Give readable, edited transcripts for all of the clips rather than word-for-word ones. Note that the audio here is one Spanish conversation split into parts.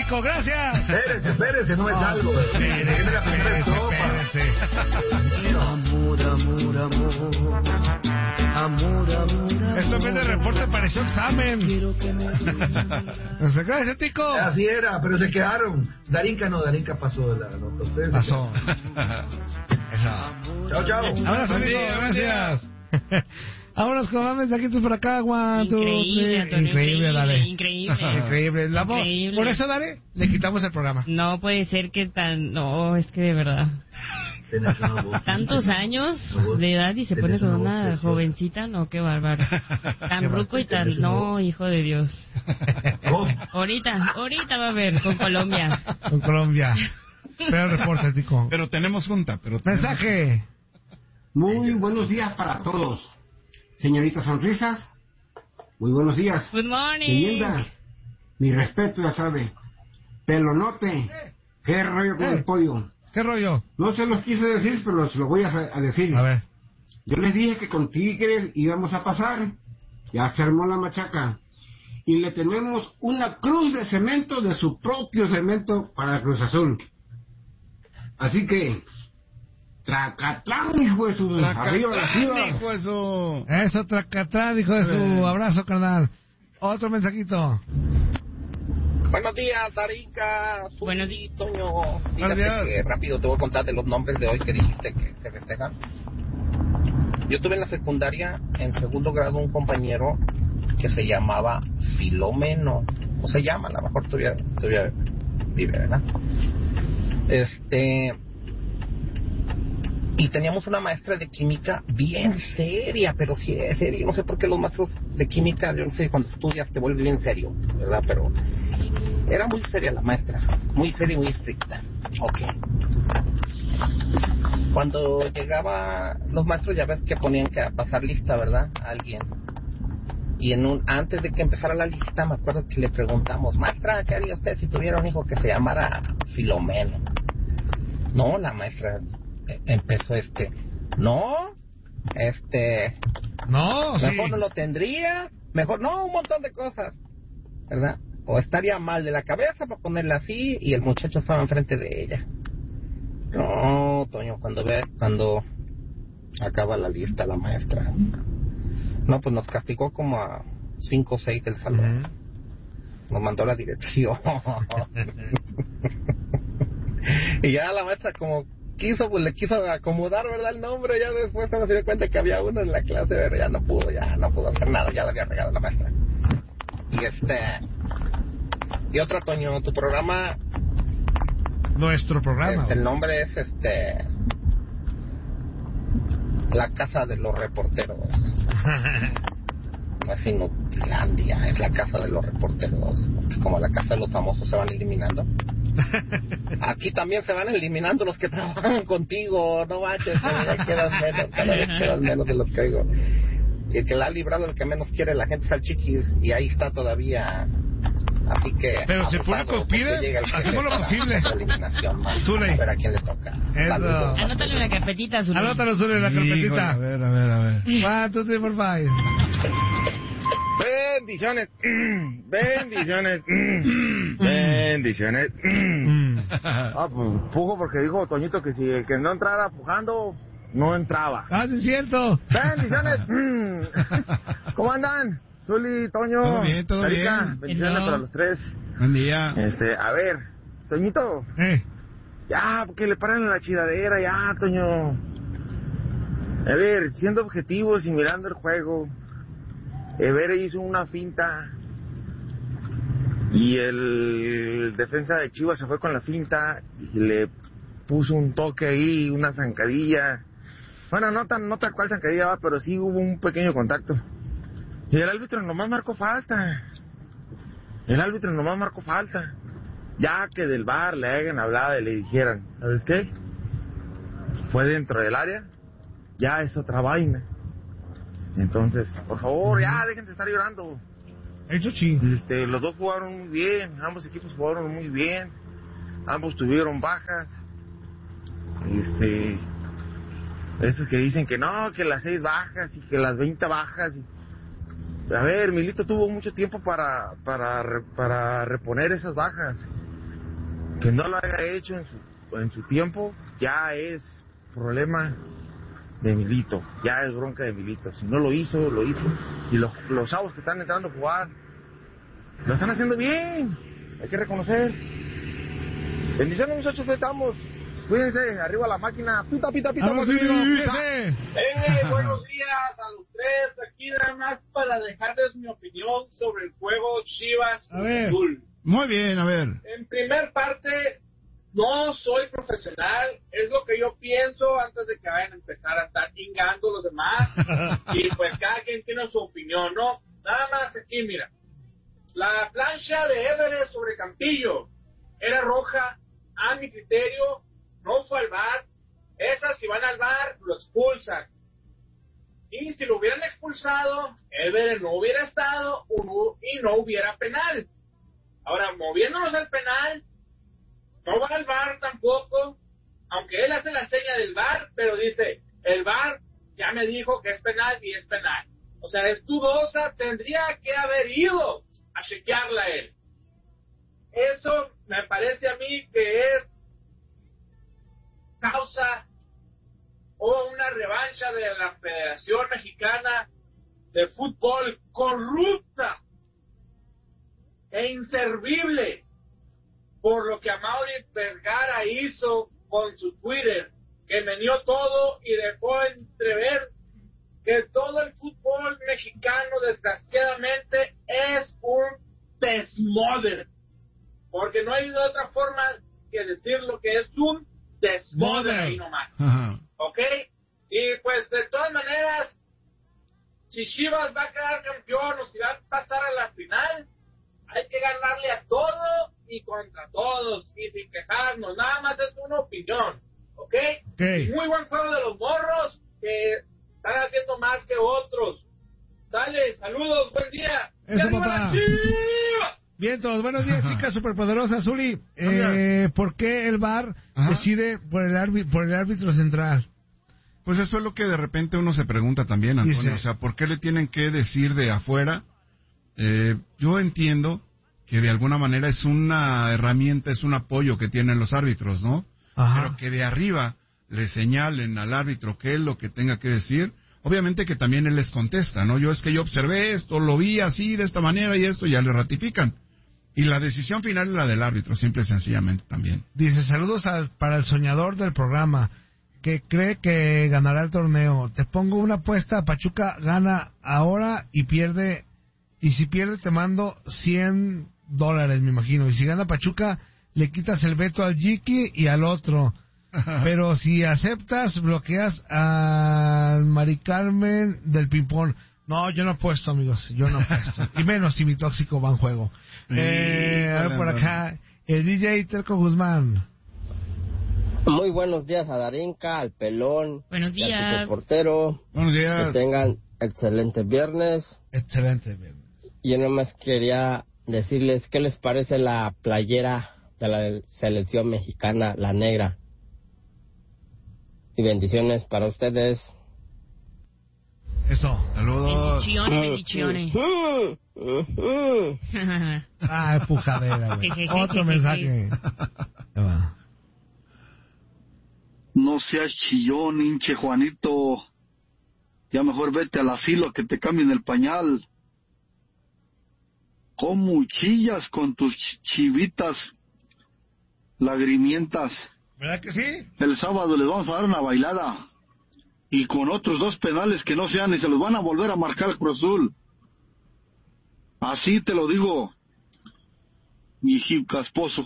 Tico, gracias. Espérese, no me salgo. Tiene la primera estrofa. Esto en vez de reporte pareció examen. Gracias, Tico. Así era, pero se quedaron. Darinka pasó de la nota. Ustedes pasó. Chao. Abrazo, amigo, gracias. Vámonos con mames de aquí tú por acá, increíble, dale. Increíble. Por eso, dale, le quitamos el programa. No puede ser que tan... No, es que de verdad... Tantos años de edad y se pone con una jovencita, no, qué bárbaro. Tan ruco y tan... No, hijo de Dios. Ahorita va a ver, con Colombia. Pero el reporte, Tico. Pero tenemos junta, Mensaje. Muy buenos días para todos. Señorita Sonrisas, muy buenos días. Good morning. Leyenda, mi respeto, ya sabe. Pelonote, qué rollo con el pollo. ¿Qué rollo? No se los quise decir, pero se lo voy a decir. A ver. Yo les dije que con Tigres íbamos a pasar. Ya se armó la machaca. Y le tenemos una cruz de cemento de su propio cemento para Cruz Azul. Así que... Tracatlán, hijo de su... Arriba las Chivas. Hijo de su... Eso, Tracatlán, hijo de su... Abrazo, carnal. Otro mensajito. Buenos días, Darinka. Buenos días, Toño. Fíjate que rápido te voy a contar de los nombres de hoy que dijiste que se festejan. Yo tuve en la secundaria, en segundo grado, un compañero que se llamaba Filomeno. O se llama, a lo mejor todavía vive, ¿verdad? Y teníamos una maestra de química bien seria, pero sí es seria. No sé por qué los maestros de química, yo no sé, cuando estudias te vuelves bien serio, ¿verdad? Pero era muy seria la maestra, muy seria y muy estricta. Ok. Cuando llegaba los maestros, ya ves que ponían que pasar lista, ¿verdad? A alguien. Y antes de que empezara la lista, me acuerdo que le preguntamos, maestra, ¿qué haría usted si tuviera un hijo que se llamara Filomeno? No, la maestra... empezó no, mejor no lo tendría, mejor no, un montón de cosas, ¿verdad? O estaría mal de la cabeza para ponerla así, y el muchacho estaba enfrente de ella. No, Toño, cuando acaba la lista la maestra, no, pues nos castigó como a 5 o 6 del salón. Nos mandó la dirección. Y ya la maestra como le quiso acomodar, ¿verdad? El nombre. Ya después cuando se dio cuenta que había uno en la clase, ¿verdad? Ya no pudo hacer nada, ya le había regado la maestra. Y otra, Toño, tu programa... Nuestro programa. El nombre es La Casa de los Reporteros. No es Inutilandia, es La Casa de los Reporteros. Porque como La Casa de los Famosos se van eliminando, aquí también se van eliminando los que trabajan contigo. No manches, ya quedas menos, cada vez quedas menos de los que oigo. Y el que la ha librado, el que menos quiere la gente es al Chiquis, y ahí está todavía. Así que... Pero si el público pide, hacemos lo posible. Zule. A ver a quién le toca. Anótalo en la carpetita, Zule. Anótalo, Zule, en la carpetita. A ver. 1, 2, 3, 4, 5. Bendiciones. Bendiciones. Pues pujo porque dijo Toñito que si el que no entrara pujando, no entraba. Sí es cierto. Bendiciones. ¿Cómo andan? Zuli, Toño, todo bien. Bendiciones para los tres. Buen día. A ver, Toñito. Ya, porque le paran en la chidadera, ya, Toño. A ver, siendo objetivos y mirando el juego, Evere hizo una finta y el defensa de Chivas se fue con la finta y le puso un toque ahí, una zancadilla. Bueno, no tal cual zancadilla, pero sí hubo un pequeño contacto. Y el árbitro nomás marcó falta. Ya que del VAR le hayan hablado y le dijeran, ¿sabes qué? Fue dentro del área, ya es otra vaina. Entonces, por favor, ya dejen de estar llorando. Eso sí. Los dos jugaron muy bien, ambos equipos jugaron muy bien, ambos tuvieron bajas. Esos que dicen que no, que las 6 bajas y que las 20 bajas. A ver, Milito tuvo mucho tiempo para reponer esas bajas. Que no lo haya hecho en su tiempo, ya es problema de Milito, ya es bronca de Milito. Si no lo hizo. Y los chavos que están entrando a jugar, lo están haciendo bien, hay que reconocer. Bendiciones, muchachos, estamos. Cuídense, arriba la máquina. Pita. Buenos días a los tres. Aquí nada más para dejarles mi opinión sobre el juego Chivas Azul. Muy bien, a ver. En primer parte, no soy profesional. Es lo que yo pienso antes de que vayan a empezar a estar chingando los demás. Y pues cada quien tiene su opinión, ¿no? Nada más aquí, mira. La plancha de Everett sobre Campillo era roja, a mi criterio. No fue al VAR. Esas, si van al VAR, lo expulsan. Y si lo hubieran expulsado, Everett no hubiera estado y no hubiera penal. Ahora, moviéndonos al penal, no va al VAR tampoco, aunque él hace la seña del VAR, pero dice, el VAR ya me dijo que es penal y es penal. O sea, es dudosa, tendría que haber ido a chequearla él. Eso me parece a mí que es causa o una revancha de la Federación Mexicana de Fútbol corrupta e inservible por lo que Amaury Vergara hizo con su Twitter, que meneó todo y dejó entrever que todo el fútbol mexicano desgraciadamente es un desmoder, porque no hay otra forma que decir lo que es un desmoder ahí nomás. ¿Ok? Y pues de todas maneras, si Chivas va a quedar campeón o si va a pasar a la final, hay que ganarle a todo y contra todos y sin quejarnos. Nada más es una opinión. ¿Ok? Muy buen juego de los morros que están haciendo más que otros. Dale, saludos, buen día. Eso, papá. Bien, todos. Buenos días, chicas superpoderosas. Zuli, ¿por qué el VAR decide por el árbitro central? Pues eso es lo que de repente uno se pregunta también, Antonio. Dice, o sea, ¿por qué le tienen que decir de afuera? Yo entiendo que de alguna manera es una herramienta, es un apoyo que tienen los árbitros, ¿no? Ajá. Pero que de arriba le señalen al árbitro qué es lo que tenga que decir. Obviamente que también él les contesta, ¿no? Yo observé esto, lo vi así, de esta manera y esto, ya le ratifican. Y la decisión final es la del árbitro, simple y sencillamente también. Dice, saludos para el soñador del programa, que cree que ganará el torneo. Te pongo una apuesta, Pachuca gana ahora y pierde, y si pierde te mando $100, me imagino. Y si gana Pachuca, le quitas el veto al Jiki y al otro. Pero si aceptas, bloqueas al Mari Carmen del ping-pong. No, yo no apuesto, amigos, yo no apuesto. Y menos si mi tóxico va en juego. A ver por acá, el DJ Terco Guzmán. Muy buenos días a Darinka, al Pelón. Buenos días. Al portero. Buenos días. Que tengan excelente viernes. Excelente viernes. Y yo nomás quería decirles qué les parece la playera de la selección mexicana, la negra. Y bendiciones para ustedes. Eso. Saludos. Bendiciones. Pujadera, güey. Otro mensaje. No seas chillón, hinche Juanito. Ya mejor vete al asilo que te cambien el pañal. ¿Cómo chillas con tus chivitas lagrimientas? ¿Verdad que sí? El sábado les vamos a dar una bailada. Y con otros 2 penales que no sean y se los van a volver a marcar al Cruz Azul. Así te lo digo, mi casposo.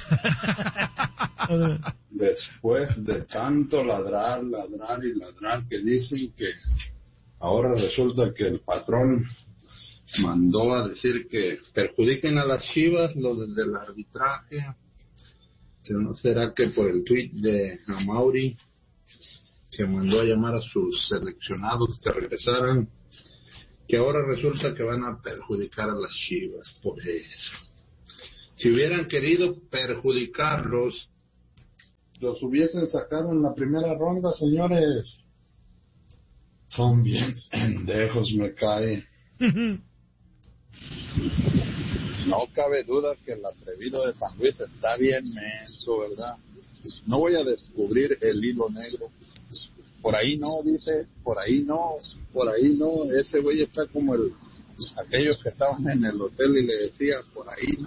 Después de tanto ladrar que dicen que ahora resulta que el patrón mandó a decir que perjudiquen a las Chivas lo del arbitraje, que no será que por el tuit de Amaury que mandó a llamar a sus seleccionados que regresaran, que ahora resulta que van a perjudicar a las Chivas por eso. Si hubieran querido perjudicarlos, los hubiesen sacado en la primera ronda, señores. Son bien pendejos, me cae. No cabe duda que el atrevido de San Luis está bien menso, ¿verdad? No voy a descubrir el hilo negro. Por ahí no, dice, por ahí no. Ese güey está como aquellos que estaban en el hotel y le decía, por ahí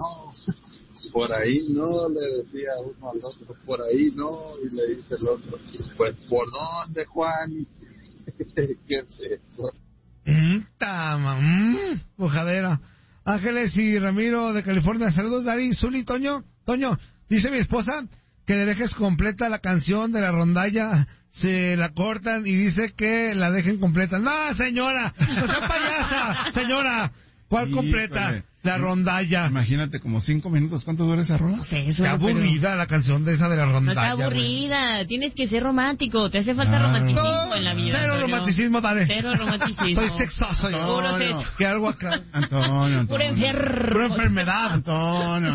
no, le decía uno al otro, por ahí no, y le dice el otro, pues, ¿por dónde, Juan? ¿Qué es eso? Bujadera. Ángeles y Ramiro de California, saludos, Dari, Zuli, Toño, dice mi esposa que le dejes completa la canción de la rondalla, se la cortan y dice que la dejen completa. No, señora, no sea payasa, señora, ¿cuál completa? La rondalla. Imagínate, como 5 minutos. ¿Cuánto dura esa rola? No sé, está aburrida la canción de esa de la rondalla. No está aburrida, güey. Tienes que ser romántico. Te hace falta romanticismo en la vida. Cero Antonio. romanticismo, dale. Cero romanticismo. Estoy sexoso yo. Puro sexo. Que algo acá. Antonio. Pura enfermedad. Antonio.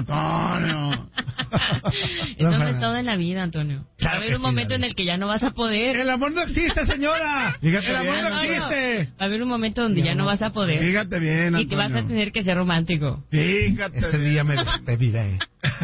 Eso no es todo en la vida, Antonio. Va a haber un momento en el que ya no vas a poder. El amor no existe, señora. Fíjate el amor bien, no existe. Va a haber un momento donde ya no vas a poder. Fíjate bien, Antonio. Y que vas a tener que ser romántico. Fíjate. Ese día me despediré.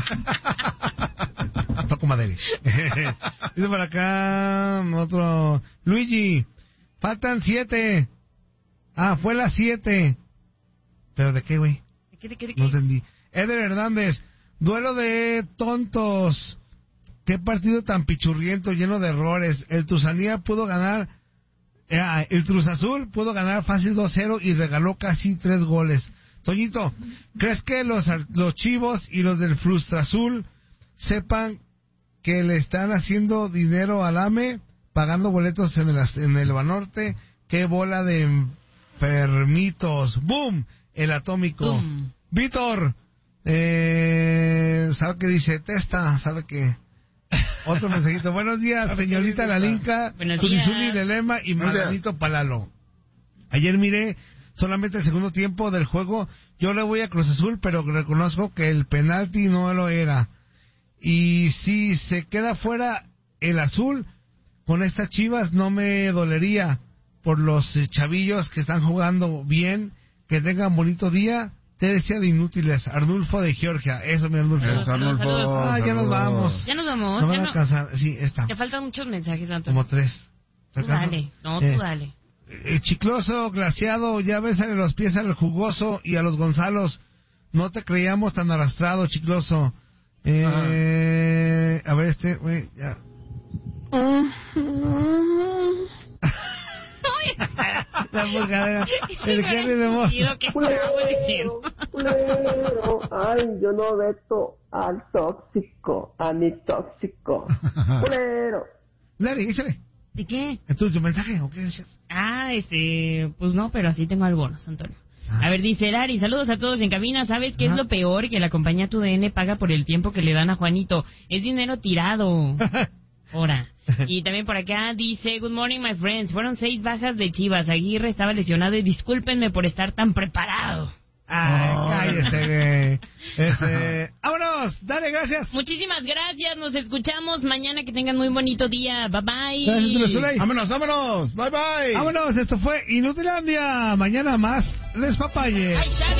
Toco madera. Dice por acá otro. Luigi, faltan 7. Fue las 7. ¿Pero de qué, güey? ¿De qué? No entendí. Eder Hernández, duelo de tontos. Qué partido tan pichurriento, lleno de errores. El Tuzanía pudo ganar. El Cruz Azul pudo ganar fácil 2-0 y regaló casi 3 goles. Toñito, ¿crees que los chivos y los del Frustrazul sepan que le están haciendo dinero al AME, pagando boletos en el Banorte? ¡Qué bola de enfermitos! ¡Boom! El atómico. ¡Bum! Víctor, ¿sabe qué dice? Testa, ¿sabe qué? Otro mensajito. Buenos días, señorita Lalinka, Turizuli de Lema y Maranito Palalo. Ayer miré solamente el segundo tiempo del juego. Yo le voy a Cruz Azul, pero reconozco que el penalti no lo era. Y si se queda fuera el azul, con estas Chivas no me dolería por los chavillos que están jugando bien. Que tengan bonito día. Te decía de inútiles. Arnulfo de Georgia. Eso, mi Arnulfo. Arnulfo. Ya nos vamos. Ya nos vamos. No van a alcanzar. Sí, está. Te faltan muchos mensajes, Antonio. Como 3. Tú dale. No, tú dale. Chicloso, glaciado, ya bésale los pies al jugoso y a los Gonzalos. No te creíamos tan arrastrado, Chicloso. A ver, güey, ya. La bujadera. El Henry de Moss. Ay, yo no veto al tóxico, a mi tóxico. Culero. Larry, échale. ¿De qué? ¿Tu mensaje o qué decías? Pues no, pero así tengo algunos, Antonio. A ver, dice Larry, saludos a todos en cabina. ¿Sabes qué es lo peor? Que la compañía TUDN paga por el tiempo que le dan a Juanito. Es dinero tirado. Ahora. Y también por acá dice, good morning, my friends. Fueron 6 bajas de Chivas. Aguirre estaba lesionado y discúlpenme por estar tan preparado. Cállese, vámonos, dale, gracias. Muchísimas gracias, nos escuchamos mañana, que tengan muy bonito día, bye bye. Gracias, vámonos, bye bye. Vámonos, esto fue Inutilandia, mañana más, les papaye. Ay, Xavi.